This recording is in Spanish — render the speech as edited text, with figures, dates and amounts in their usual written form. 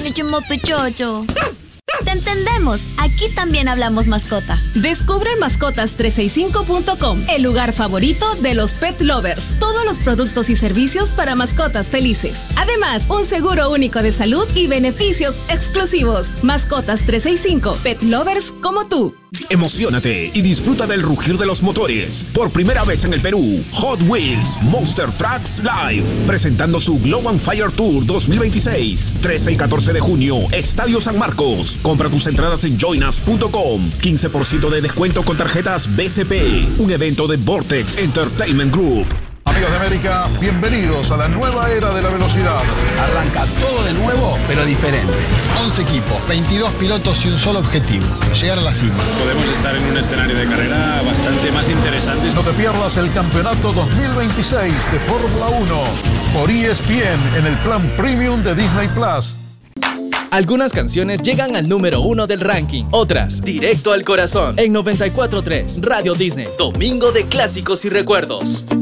me llamó Pechocho. Te entendemos, aquí también hablamos mascota. Descubre mascotas365.com, el lugar favorito de los pet lovers. Todos los productos y servicios para mascotas felices. Además, un seguro único de salud y beneficios exclusivos. Mascotas365, pet lovers como tú. Emociónate y disfruta del rugir de los motores. Por primera vez en el Perú, Hot Wheels Monster Trucks Live, presentando su Glow and Fire Tour 2026. 13 y 14 de junio, Estadio San Marcos. Compra tus entradas en joinas.com. 15% de descuento con tarjetas BCP. Un evento de Vortex Entertainment Group. Amigos de América, bienvenidos a la nueva era de la velocidad. Arranca todo de nuevo, pero diferente. 11 equipos, 22 pilotos y un solo objetivo: llegar a la cima. Podemos estar en un escenario de carrera bastante más interesante. No te pierdas el campeonato 2026 de Fórmula 1 por ESPN en el plan Premium de Disney Plus. Algunas canciones llegan al número 1 del ranking, otras directo al corazón. En 94.3 Radio Disney, domingo de clásicos y recuerdos.